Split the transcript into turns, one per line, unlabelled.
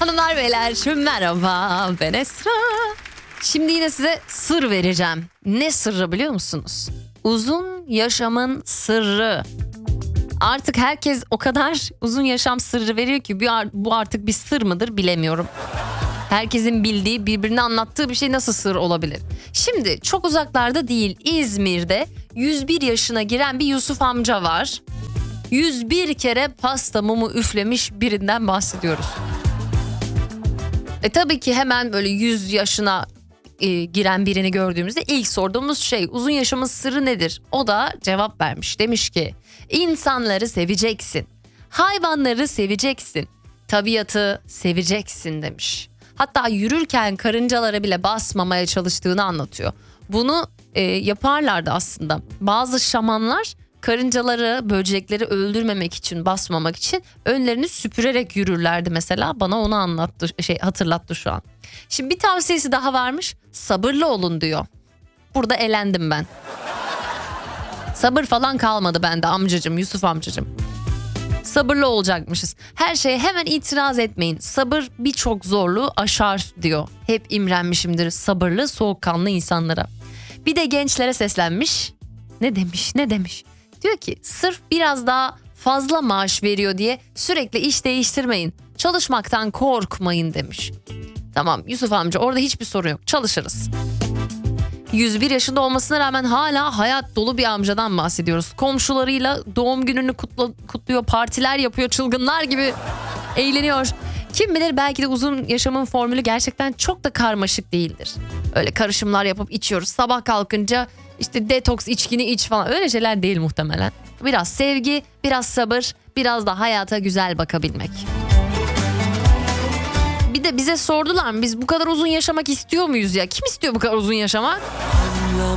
Hanımlar beyler merhaba, ben Esra. Şimdi yine size sır vereceğim. Ne sırrı biliyor musunuz? Uzun yaşamın sırrı. Artık herkes o kadar uzun yaşam sırrı veriyor ki bu artık bir sır mıdır bilemiyorum. Herkesin bildiği, birbirine anlattığı bir şey nasıl sır olabilir? Şimdi çok uzaklarda değil, İzmir'de 101 yaşına giren bir Yusuf amca var. 101 kere pasta mumu üflemiş birinden bahsediyoruz. Tabii ki hemen böyle 100 yaşına giren birini gördüğümüzde ilk sorduğumuz şey uzun yaşamın sırrı nedir? O da cevap vermiş. Demiş ki insanları seveceksin, hayvanları seveceksin, tabiatı seveceksin demiş. Hatta yürürken karıncalara bile basmamaya çalıştığını anlatıyor. Bunu yaparlardı aslında. Bazı şamanlar karıncaları, böcekleri öldürmemek için, basmamak için önlerini süpürerek yürürlerdi mesela. Bana onu hatırlattı şu an. Şimdi bir tavsiyesi daha varmış. Sabırlı olun diyor. Burada elendim ben. Sabır falan kalmadı bende amcacığım, Yusuf amcacığım. Sabırlı olacakmışız. Her şeye hemen itiraz etmeyin. Sabır birçok zorluğu aşar diyor. Hep imrenmişimdir sabırlı, soğukkanlı insanlara. Bir de gençlere seslenmiş. Ne demiş? Diyor ki sırf biraz daha fazla maaş veriyor diye sürekli iş değiştirmeyin. Çalışmaktan korkmayın demiş. Tamam Yusuf amca, orada hiçbir sorun yok. Çalışırız. 101 yaşında olmasına rağmen hala hayat dolu bir amcadan bahsediyoruz. Komşularıyla doğum gününü kutluyor, partiler yapıyor, çılgınlar gibi eğleniyor. Kim bilir belki de uzun yaşamın formülü gerçekten çok da karmaşık değildir. Öyle karışımlar yapıp içiyoruz. Sabah kalkınca işte detoks içkini iç falan, öyle şeyler değil muhtemelen. Biraz sevgi, biraz sabır, biraz da hayata güzel bakabilmek. Bir de bize sordular mı, biz bu kadar uzun yaşamak istiyor muyuz ya? Kim istiyor bu kadar uzun yaşamak?